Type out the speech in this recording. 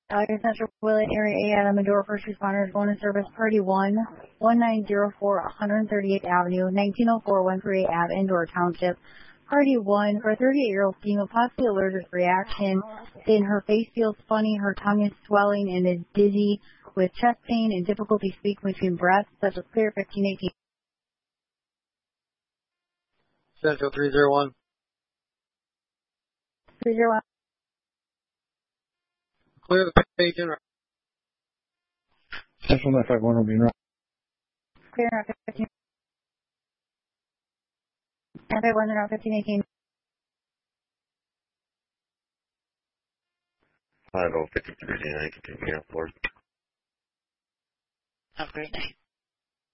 Central Willett Area A Adam Adore First Responders going in service Party 1, 1904 138th Avenue, 1904-138 Ave, Indore Township. Party 1, for a 38-year-old female possibly allergic reaction. Then her face feels funny, her tongue is swelling and is dizzy with chest pain and difficulty speaking between breaths, such as clear 1518. Central 301. 301. Clear the page in. Central 951 will be in right. Clear out 15. 951 and out 1518. 5039, continue on, Florida. Have a great night.